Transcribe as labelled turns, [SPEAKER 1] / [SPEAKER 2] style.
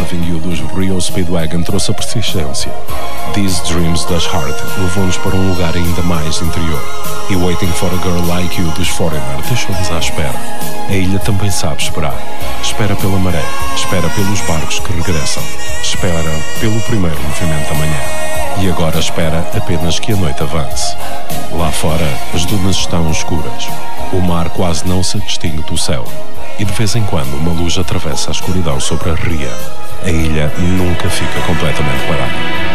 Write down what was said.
[SPEAKER 1] Loving You dos Rio Speedwagon trouxe a persistência. These Dreams das Heart levou-nos para um lugar ainda mais interior. E Waiting for a Girl Like You dos Foreigner deixou-nos à espera. A ilha também sabe esperar. Espera pela maré, espera pelos barcos que regressam, espera pelo primeiro movimento da manhã. E agora espera apenas que a noite avance. Lá fora, as dunas estão escuras. O mar quase não se distingue do céu. E de vez em quando uma luz atravessa a escuridão sobre a ria. A ilha nunca fica completamente parada.